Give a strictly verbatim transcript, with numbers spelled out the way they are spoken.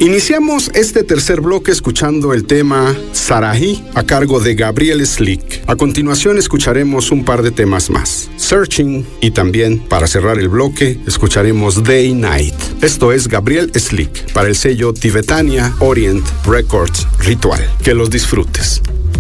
Iniciamos este tercer bloque escuchando el tema Sarahi a cargo de Gabriel Slick. A continuación escucharemos un par de temas más, Searching, y también, para cerrar el bloque, escucharemos Day Night. Esto es Gabriel Slick para el sello Tibetania Orient Records Ritual. Que los disfrutes.